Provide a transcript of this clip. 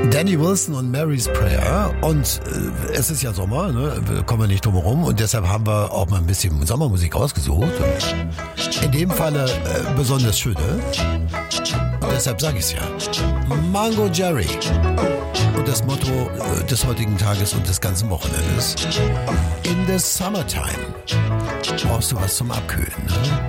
Danny Wilson und Mary's Prayer. Und es ist ja Sommer, ne? Kommen wir nicht drum herum. Und deshalb haben wir auch mal ein bisschen Sommermusik ausgesucht. Und in dem Falle besonders schöne. Und deshalb sage ich es ja. Mango Jerry. Und das Motto des heutigen Tages und des ganzen Wochenendes. In the summertime. Brauchst du was zum Abkühlen, ne?